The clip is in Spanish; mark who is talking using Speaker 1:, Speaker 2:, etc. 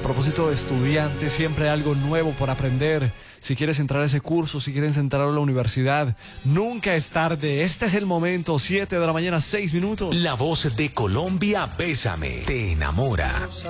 Speaker 1: propósito de estudiante, siempre hay algo nuevo por aprender. Si quieres entrar a ese curso, si quieres entrar a la universidad, nunca es tarde. Este es el momento, 7 de la mañana, 6 minutos.
Speaker 2: La voz de Colombia, Bésame, te enamora.